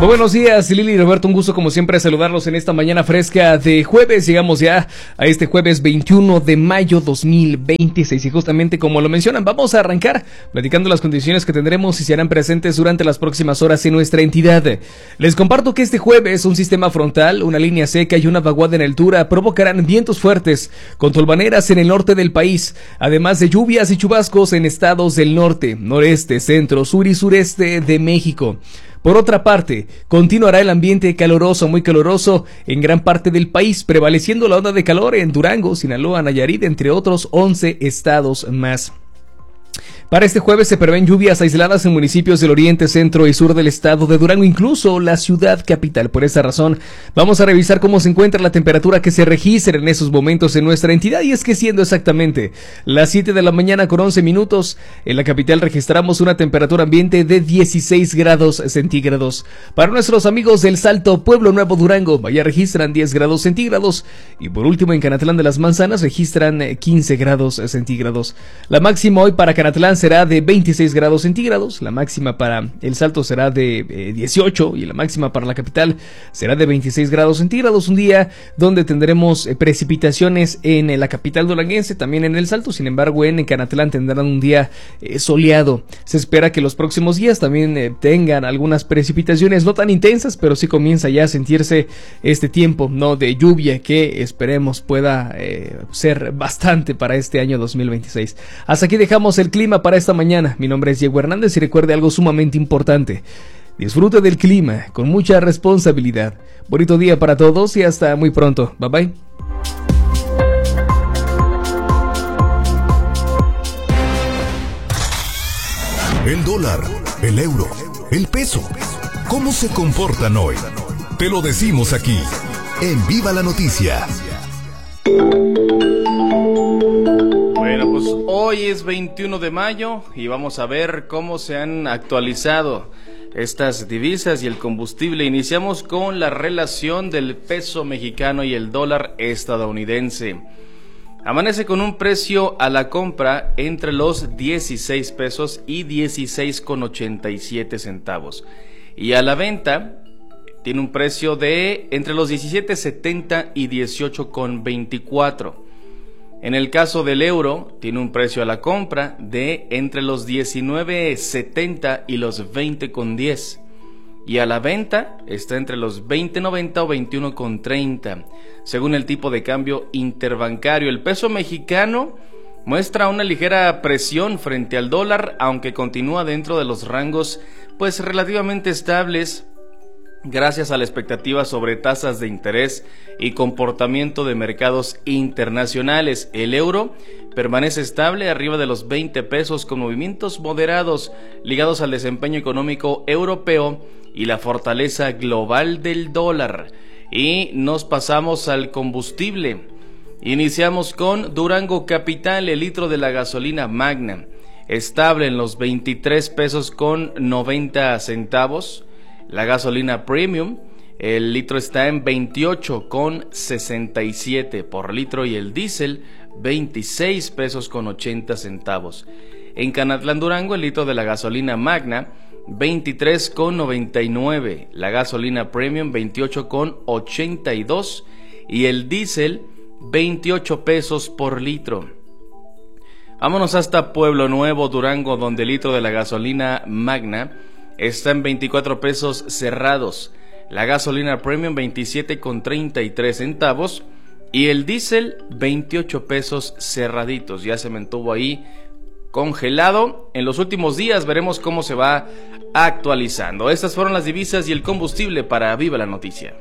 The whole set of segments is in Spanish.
Muy buenos días, Lili y Roberto, un gusto como siempre saludarlos en esta mañana fresca de jueves. Llegamos ya a este jueves 21 de mayo 2026 y justamente como lo mencionan, vamos a arrancar platicando las condiciones que tendremos y se harán presentes durante las próximas horas en nuestra entidad. Les comparto que este jueves un sistema frontal, una línea seca y una vaguada en altura provocarán vientos fuertes con tolvaneras en el norte del país, además de lluvias y chubascos en estados del norte, noreste, centro, sur y sureste de México. Por otra parte, continuará el ambiente caluroso, muy caluroso en gran parte del país, prevaleciendo la onda de calor en Durango, Sinaloa, Nayarit, entre otros 11 estados más. Para este jueves se prevén lluvias aisladas en municipios del oriente, centro y sur del estado de Durango, incluso la ciudad capital. Por esa razón, vamos a revisar cómo se encuentra la temperatura que se registra en esos momentos en nuestra entidad. Y es que siendo exactamente las 7 de la mañana con 11 minutos, en la capital registramos una temperatura ambiente de 16 grados centígrados. Para nuestros amigos del Salto, Pueblo Nuevo, Durango, allá registran 10 grados centígrados. Y por último, en Canatlán de las Manzanas registran 15 grados centígrados. La máxima hoy para Canatlán será de 26 grados centígrados, la máxima para El Salto será de 18 y la máxima para la capital será de 26 grados centígrados, un día donde tendremos precipitaciones en la capital duranguense, también en El Salto. Sin embargo, en Canatlán tendrán un día soleado. Se espera que los próximos días también tengan algunas precipitaciones no tan intensas, pero sí comienza ya a sentirse este tiempo, ¿no?, de lluvia que esperemos pueda ser bastante para este año 2026. Hasta aquí dejamos el clima para esta mañana. Mi nombre es Diego Hernández y recuerde algo sumamente importante: disfrute del clima con mucha responsabilidad. Bonito día para todos y hasta muy pronto. Bye bye. El dólar, el euro, el peso, ¿cómo se comportan hoy? Te lo decimos aquí, en Viva la Noticia. Bueno, pues hoy es 21 de mayo y vamos a ver cómo se han actualizado estas divisas y el combustible. Iniciamos con la relación del peso mexicano y el dólar estadounidense. Amanece con un precio a la compra entre los 16 pesos y 16,87 centavos. Y a la venta tiene un precio de entre los 17,70 y 18,24. En el caso del euro, tiene un precio a la compra de entre los 19,70 y los 20,10. Y a la venta está entre los 20,90 o 21,30. Según el tipo de cambio interbancario, el peso mexicano muestra una ligera presión frente al dólar, aunque continúa dentro de los rangos pues relativamente estables, gracias a la expectativa sobre tasas de interés y comportamiento de mercados internacionales. El euro permanece estable arriba de los 20 pesos con movimientos moderados ligados al desempeño económico europeo y la fortaleza global del dólar. Y nos pasamos al combustible. Iniciamos con Durango Capital. El litro de la gasolina Magna estable en los 23 pesos con 90 centavos. La gasolina Premium, el litro está en 28,67 por litro y el diésel 26 pesos con 80 centavos. En Canatlán, Durango, el litro de la gasolina Magna 23,99, la gasolina Premium 28,82 y el diésel 28 pesos por litro. Vámonos hasta Pueblo Nuevo, Durango, donde el litro de la gasolina Magna está en 24 pesos cerrados, la gasolina Premium 27,33 centavos y el diésel 28 pesos cerraditos. Ya se mantuvo ahí congelado. En los últimos días veremos cómo se va actualizando. Estas fueron las divisas y el combustible para Viva la Noticia.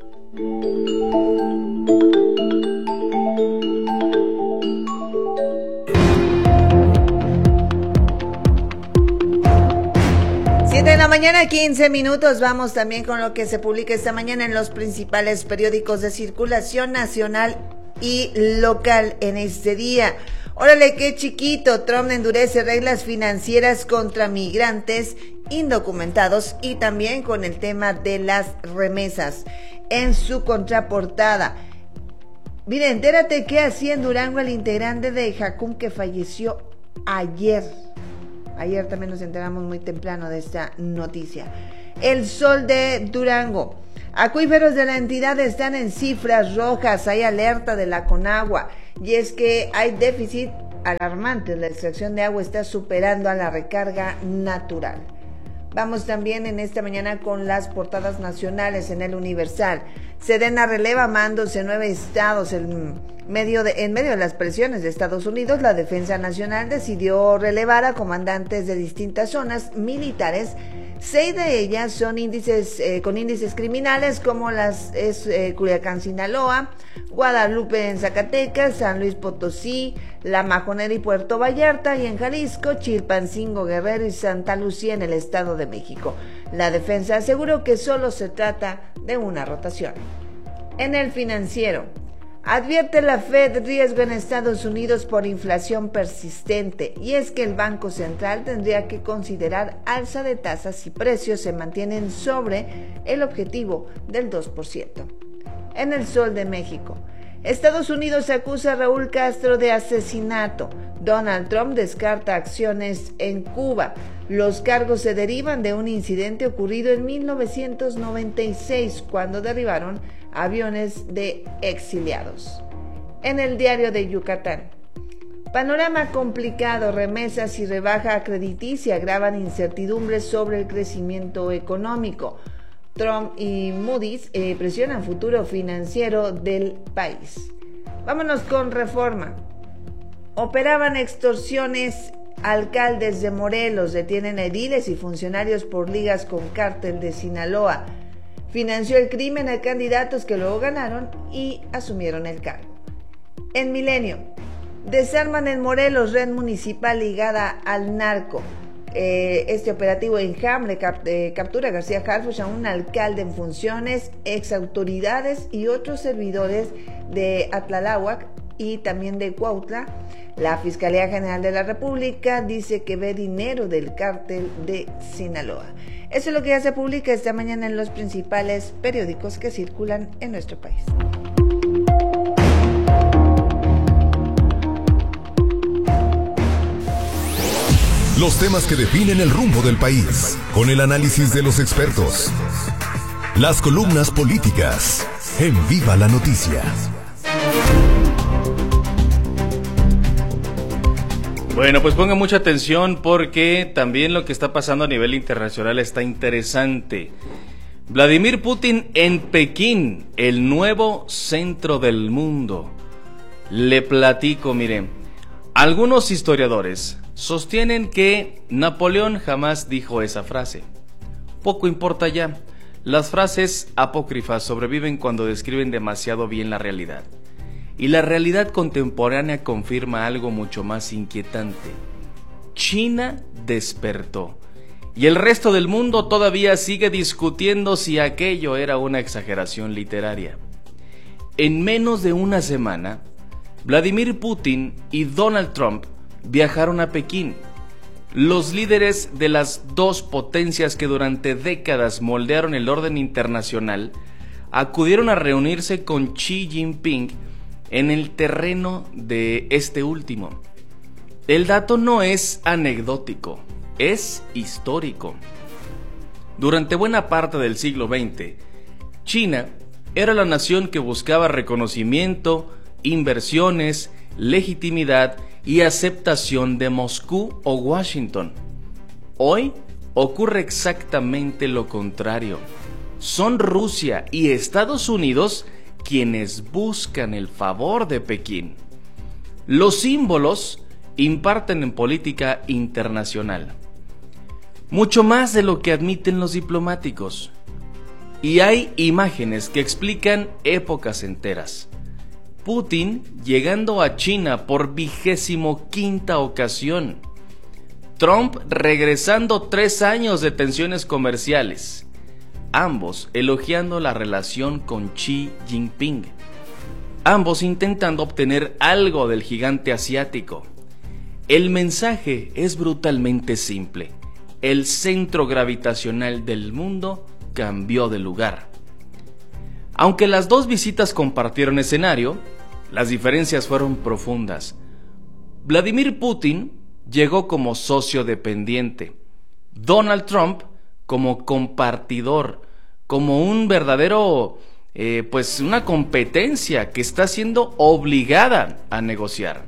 7 de la mañana, 15 minutos. Vamos también con lo que se publica esta mañana en los principales periódicos de circulación nacional y local en este día. Órale, qué chiquito. Trump endurece reglas financieras contra migrantes indocumentados y también con el tema de las remesas. En su contraportada, mira, entérate qué hacía en Durango el integrante de Jacum que falleció ayer. Ayer también nos enteramos muy temprano de esta noticia. El Sol de Durango. Acuíferos de la entidad están en cifras rojas, hay alerta de la Conagua, y es que hay déficit alarmante, la extracción de agua está superando a la recarga natural. Vamos también en esta mañana con las portadas nacionales en el Universal. Sedena releva mandos en 9 estados. En medio de las presiones de Estados Unidos, la Defensa Nacional decidió relevar a comandantes de distintas zonas militares. 6 de ellas son con índices criminales, como Culiacán, Sinaloa, Guadalupe en Zacatecas, San Luis Potosí, La Majonera y Puerto Vallarta, y en Jalisco, Chilpancingo, Guerrero y Santa Lucía en el Estado de México. La defensa aseguró que solo se trata de una rotación. En el Financiero, advierte la Fed riesgo en Estados Unidos por inflación persistente, y es que el Banco Central tendría que considerar alza de tasas si precios se mantienen sobre el objetivo del 2%. En el Sol de México, Estados Unidos acusa a Raúl Castro de asesinato. Donald Trump descarta acciones en Cuba. Los cargos se derivan de un incidente ocurrido en 1996, cuando derribaron aviones de exiliados. En el Diario de Yucatán, panorama complicado, remesas y rebaja crediticia agravan incertidumbres sobre el crecimiento económico. Trump y Moody's presionan futuro financiero del país. Vámonos con Reforma. Operaban extorsiones. Alcaldes de Morelos detienen ediles y funcionarios por ligas con cártel de Sinaloa. Financió el crimen a candidatos que luego ganaron y asumieron el cargo. En Milenio, desarman en Morelos red municipal ligada al narco. Este operativo Enjambre captura a García Harfuch, a un alcalde en funciones, exautoridades y otros servidores de Atlaláhuac y también de Cuautla. La Fiscalía General de la República dice que ve dinero del cártel de Sinaloa. Eso es lo que ya se publica esta mañana en los principales periódicos que circulan en nuestro país. Los temas que definen el rumbo del país, con el análisis de los expertos. Las columnas políticas, en Viva la Noticia. Bueno, pues pongan mucha atención porque también lo que está pasando a nivel internacional está interesante. Vladimir Putin en Pekín, el nuevo centro del mundo. Le platico, miren, algunos historiadores sostienen que Napoleón jamás dijo esa frase. Poco importa ya, las frases apócrifas sobreviven cuando describen demasiado bien la realidad. Y la realidad contemporánea confirma algo mucho más inquietante. China despertó. Y el resto del mundo todavía sigue discutiendo si aquello era una exageración literaria. En menos de una semana, Vladimir Putin y Donald Trump viajaron a Pekín. Los líderes de las dos potencias que durante décadas moldearon el orden internacional acudieron a reunirse con Xi Jinping en el terreno de este último. El dato no es anecdótico, es histórico. Durante buena parte del siglo XX, China era la nación que buscaba reconocimiento, inversiones, legitimidad y aceptación de Moscú o Washington. Hoy ocurre exactamente lo contrario. Son Rusia y Estados Unidos quienes buscan el favor de Pekín. Los símbolos imparten en política internacional mucho más de lo que admiten los diplomáticos. Y hay imágenes que explican épocas enteras. Putin llegando a China por 25ª ocasión. Trump regresando 3 años de tensiones comerciales. Ambos elogiando la relación con Xi Jinping. Ambos intentando obtener algo del gigante asiático. El mensaje es brutalmente simple. El centro gravitacional del mundo cambió de lugar. Aunque las dos visitas compartieron escenario, las diferencias fueron profundas. Vladimir Putin llegó como socio dependiente. Donald Trump como compartidor, como un verdadero, pues una competencia que está siendo obligada a negociar.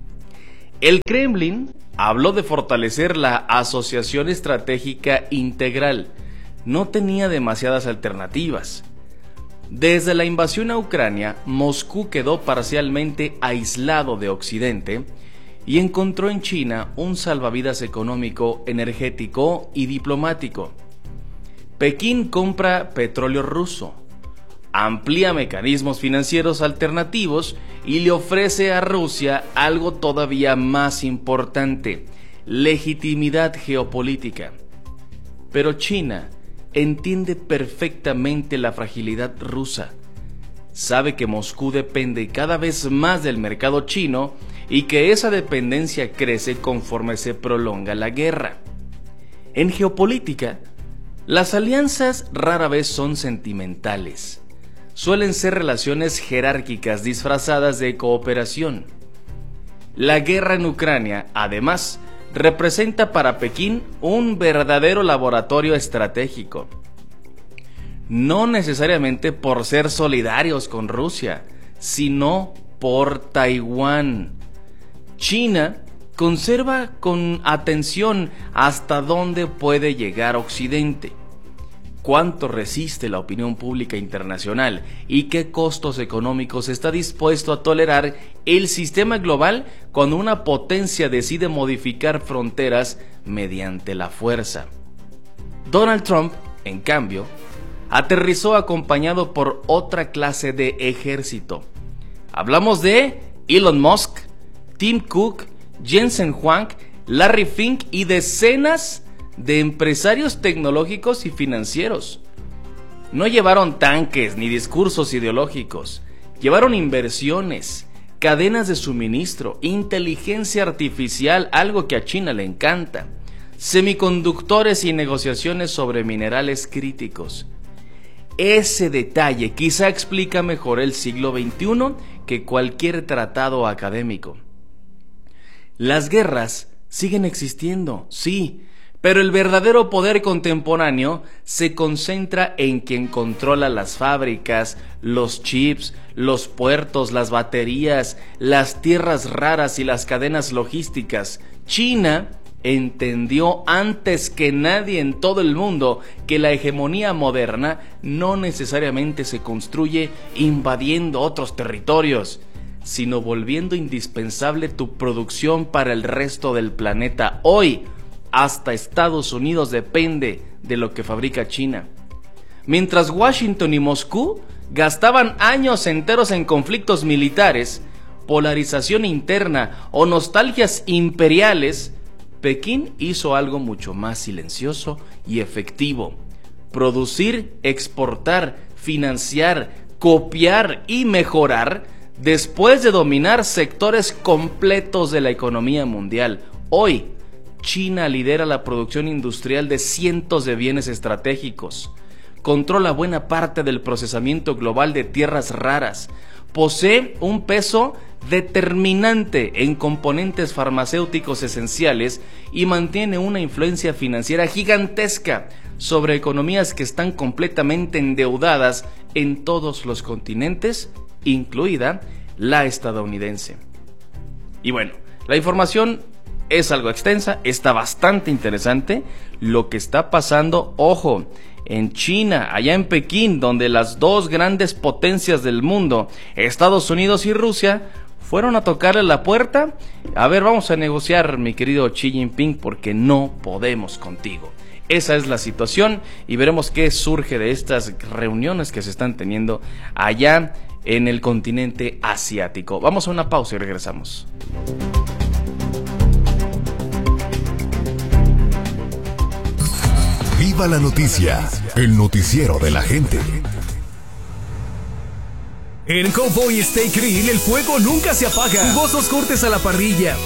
El Kremlin habló de fortalecer la Asociación Estratégica Integral. No tenía demasiadas alternativas. Desde la invasión a Ucrania, Moscú quedó parcialmente aislado de Occidente y encontró en China un salvavidas económico, energético y diplomático. Pekín compra petróleo ruso, amplía mecanismos financieros alternativos y le ofrece a Rusia algo todavía más importante: legitimidad geopolítica. Pero China entiende perfectamente la fragilidad rusa. Sabe que Moscú depende cada vez más del mercado chino y que esa dependencia crece conforme se prolonga la guerra. En geopolítica, las alianzas rara vez son sentimentales. Suelen ser relaciones jerárquicas disfrazadas de cooperación. La guerra en Ucrania, además, representa para Pekín un verdadero laboratorio estratégico. No necesariamente por ser solidarios con Rusia, sino por Taiwán. China conserva con atención hasta dónde puede llegar Occidente, cuánto resiste la opinión pública internacional y qué costos económicos está dispuesto a tolerar el sistema global cuando una potencia decide modificar fronteras mediante la fuerza. Donald Trump, en cambio, aterrizó acompañado por otra clase de ejército. Hablamos de Elon Musk, Tim Cook, Jensen Huang, Larry Fink y decenas de empresarios tecnológicos y financieros. No llevaron tanques ni discursos ideológicos, llevaron inversiones, cadenas de suministro, inteligencia artificial, algo que a China le encanta, semiconductores y negociaciones sobre minerales críticos. Ese detalle quizá explica mejor el siglo XXI que cualquier tratado académico. Las guerras siguen existiendo, sí, pero el verdadero poder contemporáneo se concentra en quien controla las fábricas, los chips, los puertos, las baterías, las tierras raras y las cadenas logísticas. China entendió antes que nadie en todo el mundo que la hegemonía moderna no necesariamente se construye invadiendo otros territorios, sino volviendo indispensable tu producción para el resto del planeta. Hoy, hasta Estados Unidos depende de lo que fabrica China. Mientras Washington y Moscú gastaban años enteros en conflictos militares, polarización interna o nostalgias imperiales, Pekín hizo algo mucho más silencioso y efectivo: producir, exportar, financiar, copiar y mejorar después de dominar sectores completos de la economía mundial. Hoy, China lidera la producción industrial de cientos de bienes estratégicos, controla buena parte del procesamiento global de tierras raras, posee un peso determinante en componentes farmacéuticos esenciales y mantiene una influencia financiera gigantesca sobre economías que están completamente endeudadas en todos los continentes, incluida la estadounidense. Y bueno, la información es algo extensa, está bastante interesante lo que está pasando, ojo, en China, allá en Pekín, donde las dos grandes potencias del mundo, Estados Unidos y Rusia, fueron a tocarle la puerta. A ver, vamos a negociar, mi querido Xi Jinping, porque no podemos contigo. Esa es la situación y veremos qué surge de estas reuniones que se están teniendo allá en el continente asiático. Vamos a una pausa y regresamos. Viva la noticia, el noticiero de la gente. En Cowboy Steak Grill el fuego nunca se apaga. Jugosos cortes a la parrilla,